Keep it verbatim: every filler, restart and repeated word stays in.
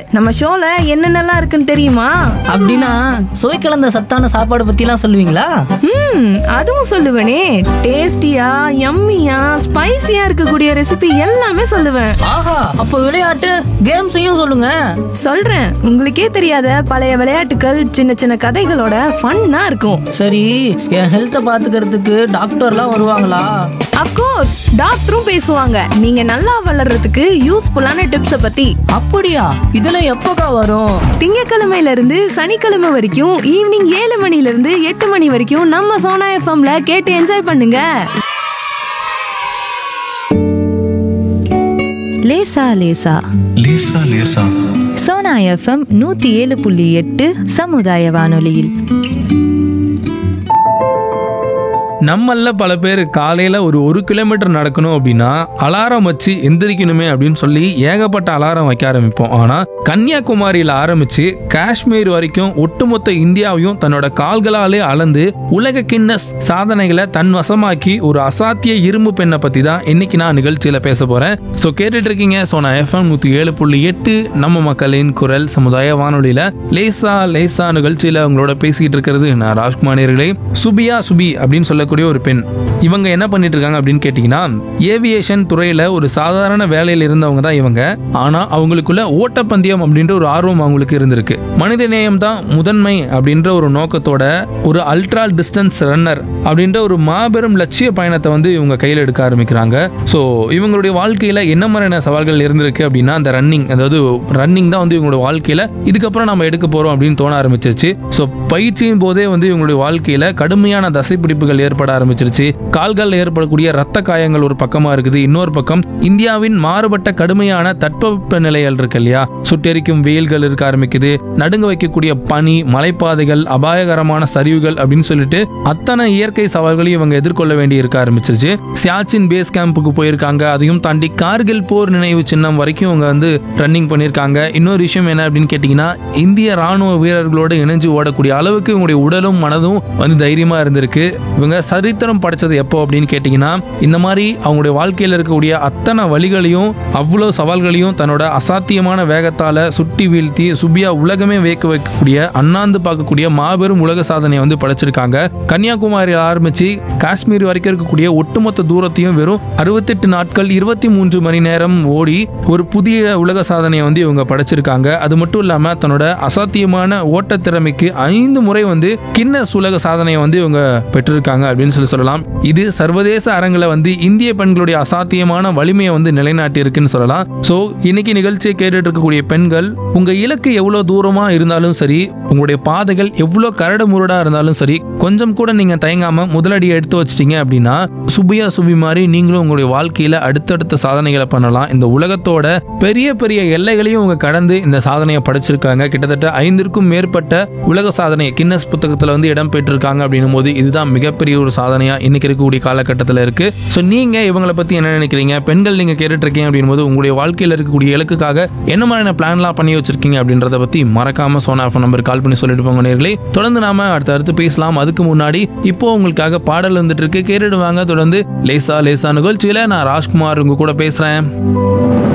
நம்ம ஷோல என்னென்னலாம் இருக்குன்னு தெரியுமா? அப்படின்னா சுவை கலந்த சத்தான சாப்பாடு பத்திலாம் சொல்லுவீங்களா? ம் அதுவும் சொல்லுவேனே. டேஸ்டியா, யம்மியா, ஸ்பைசியா இருக்கக்கூடிய ரெசிபி எல்லாமே சொல்லுவேன். ஆஹா, அப்போ விளையாட்டு கேம்ஸையும் சொல்லுங்க. சொல்றேன், உங்களுக்கே தெரியாத பழைய விளையாட்டுகள், சின்ன சின்ன கதைகளோட ஃபன்னா இருக்கும். சரி, என் ஹெல்த்தை பாத்துக்கிறதுக்கு டாக்டர்லாம் வருவாங்களா? அப்கோர்ஸ், டாக்டரும் பேசுவாங்க. நீங்க நல்லா வளர்றதுக்கு யூஸ்ஃபுல்லான டிப்ஸ பத்தி. அப்படியா? இதெல்லாம் எப்போக்கா வரும்? திங்கக்கிழமையில இருந்து சனிக்கிழமை வரைக்கும் ஈவினிங் ஏழு மணில இருந்து எட்டு மணி வரைக்கும் நம்ம சோனா எஃப்எம்ல கேட்டு என்ஜாய் பண்ணுங்க. லேசா லேசா லேசா லேசா சோனா எஃப்எம் நூத்தி ஏழு புள்ளி எட்டு சமுதாய வானொலியில். நம்மள பல பேர் காலையில் ஒரு ஒரு கிலோமீட்டர் நடக்கணும் அப்படின்னா அலாரம் வச்சு எந்திரிக்கணுமே அப்படின்னு சொல்லி ஏகப்பட்ட அலாரம் வைக்க ஆரம்பிப்போம். ஆனால் கன்னியாகுமரியில் ஆரம்பித்து காஷ்மீர் வரைக்கும் ஒட்டுமொத்த இந்தியாவையும் தன்னோட கால்களாலே அளந்து உலக கின்னஸ் சாதனைகளை தன் வசமாக்கி ஒரு அசாத்திய இரும்பு பெண்ணை பற்றி தான் இன்னைக்கு நான் நிகழ்ச்சியில் பேச போகிறேன். ஸோ கேட்டுட்டு இருக்கீங்க சோனா எஃப்எம் நூற்றி ஏழு புள்ளி எட்டு நம்ம மக்களின் குரல் சமுதாய வானொலியில் லேசா லேசா நிகழ்ச்சியில் அவங்களோட பேசிக்கிட்டு இருக்கிறது நான் ராஜ்குமாரிகளே. சுபியா சுபி அப்படின்னு சொல்ல ஒரு பெண். இவங்க என்ன பண்ணிட்டு இருக்காங்க அப்படின்னு கேட்டீங்கன்னா, ஏவியேஷன் துறையில ஒரு சாதாரண வேலையில் இருந்தவங்க தான் இவங்க. ஆனா அவங்களுக்குள்ள ஓட்டப்பந்தயம் அப்படின்ற ஒரு ஆர்வம் அவங்களுக்கு இருந்திருக்கு. மனிதநேயம் தான் முதன்மை அப்படின்ற ஒரு நோக்கத்தோட ஒரு அல்ட்ரா டிஸ்டன்ஸ் ரன்னர் அப்படின்ற ஒரு மாபெரும் லட்சிய பயணத்தை வந்து இவங்க கையில் எடுக்க ஆரம்பிக்கிறாங்க. ஸோ இவங்களுடைய வாழ்க்கையில என்ன மாதிரியான சவால்கள் இருந்திருக்கு அப்படின்னா, அந்த ரன்னிங், அதாவது ரன்னிங் தான் வந்து இவங்களோட வாழ்க்கையில இதுக்கப்புறம் நம்ம எடுக்க போறோம் அப்படின்னு தோண ஆரம்பிச்சிருச்சு. ஸோ பயிற்சியின் போதே வந்து இவங்களுடைய வாழ்க்கையில கடுமையான தசைப்பிடிப்புகள் ஏற்பட ஆரம்பிச்சிருச்சு. கால்கள் ஏற்படக்கூடிய ரத்த காயங்கள் ஒரு பக்கமா இருக்குது. இன்னொரு பக்கம் இந்தியாவின் மாறுபட்ட கடுமையான தட்பவெப்ப நிலைகள் இருக்கு இல்லையா, சுட்டெரிக்கும் வெயில்கள் இருக்க ஆரம்பிக்குது. நடுங்க வைக்கக்கூடிய பனி, மலைப்பாதைகள், அபாயகரமான சரிவுகள் அப்படின்னு சொல்லிட்டு அத்தனை இயற்கை சவால்களையும் இவங்க எதிர்கொள்ள வேண்டி இருக்க ஆரம்பிச்சிருச்சு. சியாச்சின் பேஸ் கேம்புக்கு போயிருக்காங்க. அதையும் தாண்டி கார்கில் போர் நினைவு சின்னம் வரைக்கும் இவங்க வந்து ரன்னிங் பண்ணியிருக்காங்க. இன்னொரு விஷயம் என்ன அப்படின்னு கேட்டீங்கன்னா, இந்திய ராணுவ வீரர்களோடு இணைஞ்சு ஓடக்கூடிய அளவுக்கு இவங்களுடைய உடலும் மனதும் வந்து தைரியமா இருந்திருக்கு. இவங்க சரித்திரம் படைச்சது எப்போ அப்படின்னு கேட்டீங்கன்னா, இந்த மாதிரி அவங்களுடைய வாழ்க்கையில் இருக்கக்கூடிய அத்தனை வழிகளையும் அவ்வளோ சவால்களையும் தன்னோட அசாத்தியமான வேகத்தால சுட்டி வீழ்த்தி சுபியா உலகமே வேக்க வைக்கக்கூடிய, அண்ணாந்து பார்க்கக்கூடிய மாபெரும் உலக சாதனையை வந்து படைச்சிருக்காங்க. கன்னியாகுமரியில் ஆரம்பிச்சு காஷ்மீர் வரைக்கும் இருக்கக்கூடிய ஒட்டுமொத்த தூரத்தையும் வெறும் அறுபத்தெட்டு நாட்கள் இருபத்தி மூன்று மணி நேரம் ஓடி ஒரு புதிய உலக சாதனையை வந்து இவங்க படைச்சிருக்காங்க. அது மட்டும் இல்லாம தன்னோட அசாத்தியமான ஓட்ட திறமைக்கு ஐந்து முறை வந்து கின்னஸ் உலக சாதனையை வந்து இவங்க பெற்றிருக்காங்க அப்படின்னு சொல்லி சொல்லலாம். இது சர்வதேச அரங்கில் வந்து இந்திய பெண்களுடைய அசாத்தியமான வலிமையை வந்து நிலைநாட்டி இருக்குன்னு சொல்லலாம். சோ இன்னைக்கு நிகழ்ச்சியை கேட்டுட்டு இருக்கக்கூடிய பெண்கள், உங்க இலக்கு எவ்வளவு தூரமா இருந்தாலும் சரி, உங்களுடைய பாதைகள் எவ்வளவு கரடு முரடா இருந்தாலும் சரி, கொஞ்சம் கூட நீங்க தயங்காம முதலடியை எடுத்து வச்சிட்டீங்க அப்படின்னா சுபியா சுபி மாதிரி நீங்களும் உங்களுடைய வாழ்க்கையில அடுத்தடுத்த சாதனைகளை பண்ணலாம். இந்த உலகத்தோட பெரிய பெரிய எல்லைகளையும் உங்க கடந்து இந்த சாதனையை படைச்சிருக்காங்க. கிட்டத்தட்ட ஐந்திற்கும் மேற்பட்ட உலக சாதனை கின்னஸ் புத்தகத்துல வந்து இடம் பெற்றிருக்காங்க அப்படின்னும் போது இதுதான் மிகப்பெரிய ஒரு சாதனையா இன்னைக்கு இருக்கக்கூடிய காலகட்டத்தில் இருக்கு. ஸோ நீங்க இவங்களை பத்தி என்ன நினைக்கிறீங்க? பெண்கள் நீங்க கேட்டுட்டு இருக்கீங்க அப்படின் போது உங்களுடைய வாழ்க்கையில் இருக்கக்கூடிய இலக்குக்காக என்ன மாதிரியான பிளான்லாம் பண்ணி வச்சிருக்கீங்க அப்படின்றத பத்தி மறக்காம சோனா ஃபோன் நம்பர் கால் பண்ணி சொல்லிட்டு போங்க நேயர்களே. தொடர்ந்து நாம அடுத்த அடுத்து பேசலாம். அதுக்கு முன்னாடி இப்போ உங்களுக்காக பாடல் வந்துட்டு இருக்கு, கேட்டுடுவாங்க. தொடர்ந்து லேசா லேசா நிகழ்ச்சியில நான் ராஜ்குமார் உங்க கூட பேசுறேன்.